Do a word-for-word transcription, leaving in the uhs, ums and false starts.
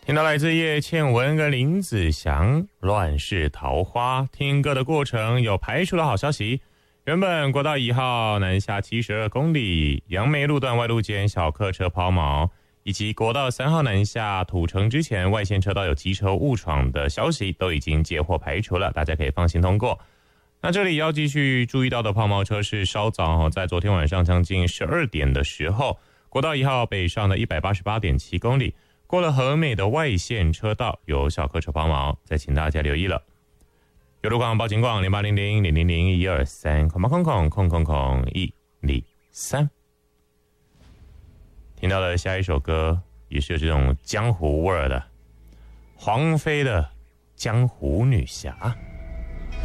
听到来自叶倩文跟林子祥《乱世桃花》，听歌的过程有排除的好消息。原本国道一号南下七十二公里，杨梅路段外路间小客车抛锚，以及国道三号南下土城之前外线车道有机车误闯的消息都已经接获排除了，大家可以放心通过。那这里要继续注意到的抛锚车是稍早在昨天晚上将近十二点的时候，国道一号北上的 一百八十八点七公里，过了和美的外线车道有小客车抛锚，再请大家留意了。有路况报警广零八零零零零零一二三空空空空空空一零三。听到了下一首歌，也是有这种江湖味儿的，黄飞的《江湖女侠》。